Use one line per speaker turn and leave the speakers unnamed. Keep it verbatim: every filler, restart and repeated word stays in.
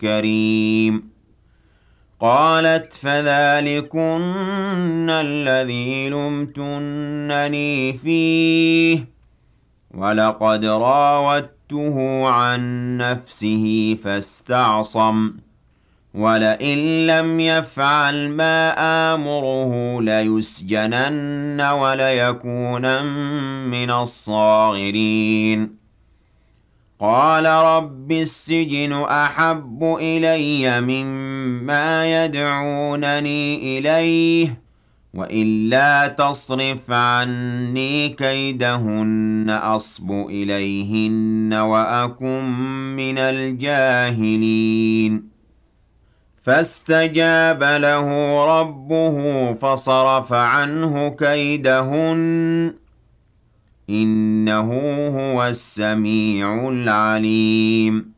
كريم. قالت فذلكن الذي لمتنني فيه ولقد راودته عن نفسه فاستعصم ولئن لم يفعل ما آمره ليسجنن وليكونن من الصاغرين. قال رب السجن أحب إلي مما يدعونني إليه وإلا تصرف عني كيدهن أصب إليهن وأكن من الجاهلين. فاستجاب له ربه فصرف عنه كيدهن إنه هو السميع العليم.